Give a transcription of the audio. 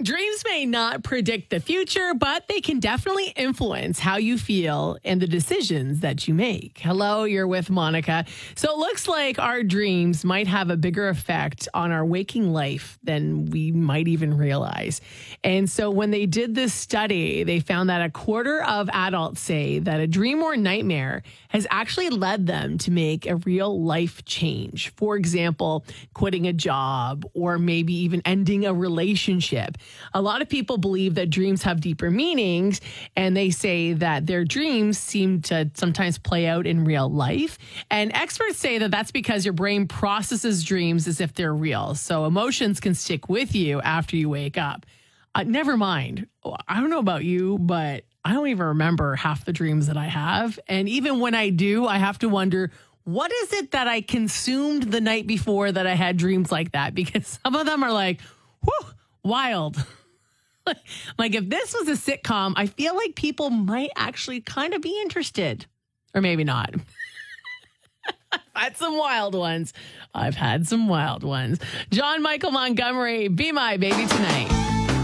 Dreams may not predict the future, but they can definitely influence how you feel and the decisions that you make. Hello, you're with Monica. So it looks like our dreams might have a bigger effect on our waking life than we might even realize. And so when they did this study, they found that a quarter of adults say that a dream or nightmare has actually led them to make a real life change. For example, quitting a job or maybe even ending a relationship. A lot of people believe that dreams have deeper meanings, and they say that their dreams seem to sometimes play out in real life. And experts say that that's because your brain processes dreams as if they're real. So emotions can stick with you after you wake up. Never mind. I don't know about you, but I don't even remember half the dreams that I have. And even when I do, I have to wonder, what is it that I consumed the night before that I had dreams like that? Because some of them are like, whew, wild. Like if this was a sitcom, I feel like people might actually kind of be interested. Or maybe not. I've had some wild ones. John Michael Montgomery, Be My Baby Tonight.